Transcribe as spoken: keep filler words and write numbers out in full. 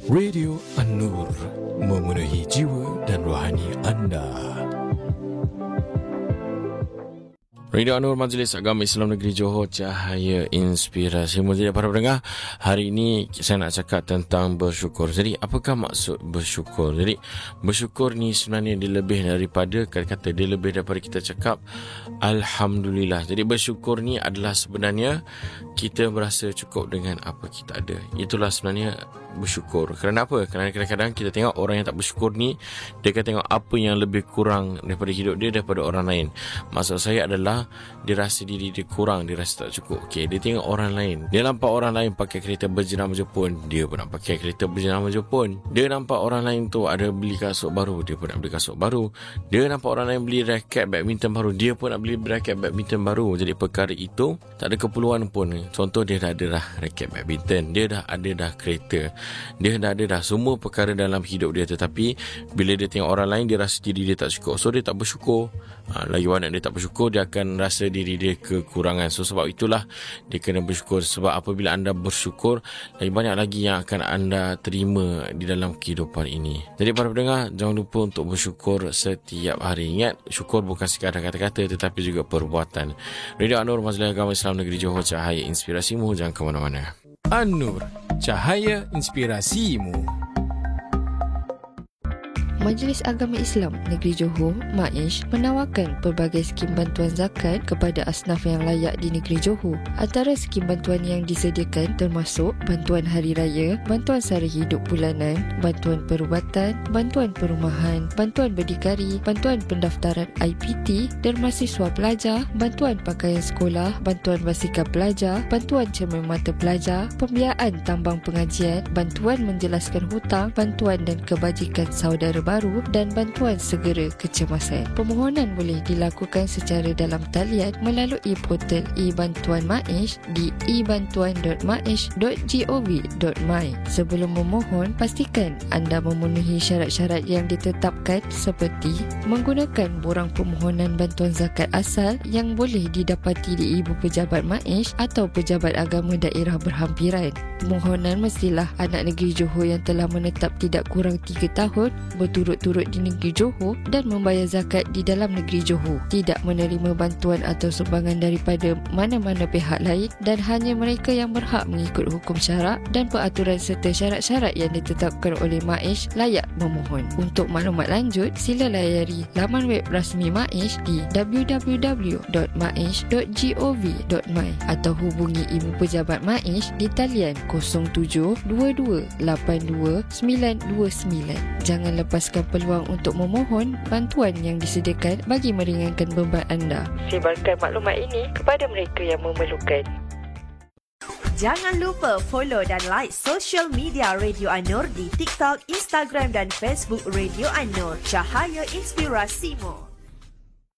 Radio An-Nur, memenuhi jiwa dan rohani anda. Radio An-Nur, Majlis Agama Islam Negeri Johor, cahaya inspirasi. Jadi para pendengar, hari ini saya nak cakap tentang bersyukur. Jadi apakah maksud bersyukur? Jadi bersyukur ni sebenarnya dia lebih daripada, kata-kata dia lebih daripada kita cakap Alhamdulillah. Jadi bersyukur ni adalah sebenarnya kita berasa cukup dengan apa kita ada. Itulah sebenarnya bersyukur. Kerana apa? Kerana kadang-kadang kita tengok orang yang tak bersyukur ni, dia akan tengok apa yang lebih kurang daripada hidup dia daripada orang lain. Maksud saya adalah dia rasa diri dia kurang, dia rasa tak cukup. Okey, dia tengok orang lain, dia nampak orang lain pakai kereta berjenama Jepun, dia pun nak pakai kereta berjenama Jepun. Dia nampak orang lain tu ada beli kasut baru, dia pun nak beli kasut baru. Dia nampak orang lain beli raket badminton baru, dia pun nak beli raket badminton baru. Jadi perkara itu tak ada keperluan pun. Contoh, dia dah ada dah raket badminton, dia dah ada dah kereta, dia dah ada dah semua perkara dalam hidup dia. Tetapi bila dia tengok orang lain, dia rasa diri dia tak cukup, so dia tak bersyukur. ha, Lagi banyak dia tak bersyukur, dia akan rasa diri dia kekurangan. So sebab itulah dia kena bersyukur. Sebab apabila anda bersyukur, lagi banyak lagi yang akan anda terima di dalam kehidupan ini. Jadi para pendengar, jangan lupa untuk bersyukur setiap hari. Ingat, syukur bukan sekadar kata-kata tetapi juga perbuatan. Radio An-Nur, Majlis Agama Islam Negeri Johor, cahaya inspirasimu. Jangan ke mana-mana. An-Nur, cahaya inspirasimu. Majlis Agama Islam Negeri Johor, M A I S H, menawarkan pelbagai skim bantuan zakat kepada asnaf yang layak di Negeri Johor. Antara skim bantuan yang disediakan termasuk bantuan hari raya, bantuan sara hidup bulanan, bantuan perubatan, bantuan perumahan, bantuan berdikari, bantuan pendaftaran I P T, derma siswa pelajar, bantuan pakaian sekolah, bantuan basikal pelajar, bantuan cermin mata pelajar, pembiayaan tambang pengajian, bantuan menjelaskan hutang, bantuan dan kebajikan saudara baru, dan bantuan segera kecemasan. Permohonan boleh dilakukan secara dalam talian melalui portal e-bantuan M A I S H di e bantuan dot m a i s h dot gov dot my. Sebelum memohon, pastikan anda memenuhi syarat-syarat yang ditetapkan seperti menggunakan borang permohonan bantuan zakat asal yang boleh didapati di ibu pejabat M A I S H atau pejabat agama daerah berhampiran. Permohonan mestilah anak negeri Johor yang telah menetap tidak kurang tiga tahun, berturut-turut di negeri Johor dan membayar zakat di dalam negeri Johor, tidak menerima bantuan atau sumbangan daripada mana-mana pihak lain, dan hanya mereka yang berhak mengikut hukum syarak dan peraturan serta syarat-syarat yang ditetapkan oleh M A I S H layak memohon. Untuk maklumat lanjut, sila layari laman web rasmi M A I S H di w w w dot m a i s h dot gov dot my atau hubungi ibu pejabat M A I S H di talian kosong tujuh dua dua lapan dua sembilan dua sembilan. Jangan lepaskan peluang untuk memohon bantuan yang disediakan bagi meringankan beban anda. Sebarkan maklumat ini kepada mereka yang memerlukan. Jangan lupa follow dan like social media Radio An-Nur di TikTok, Instagram dan Facebook Radio An-Nur, cahaya inspirasimu.